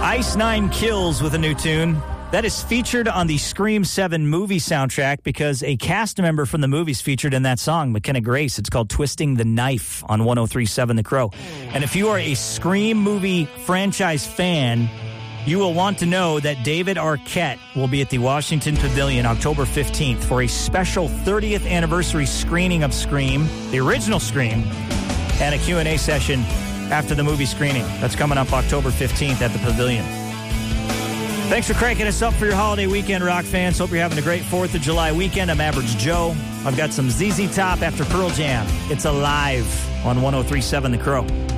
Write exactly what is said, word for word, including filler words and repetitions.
Ice Nine Kills with a new tune. That is featured on the Scream seven movie soundtrack because a cast member from the movie's featured in that song, McKenna Grace. It's called Twisting the Knife on one oh three point seven The Crow. And if you are a Scream movie franchise fan, you will want to know that David Arquette will be at the Washington Pavilion October fifteenth for a special thirtieth anniversary screening of Scream, the original Scream, and a Q and A session after the movie screening. That's coming up October fifteenth at the Pavilion. Thanks for cranking us up for your holiday weekend, rock fans. Hope you're having a great fourth of July weekend. I'm Average Joe. I've got some Z Z Top after Pearl Jam. It's Alive on one oh three point seven The Crow.